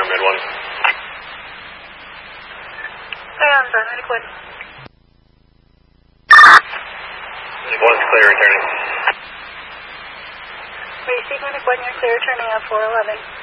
Mid-1. Hi, I'm John. Mid-1. Mid-1's clear, returning. Receive Mid-1, you're clear, turning up 411.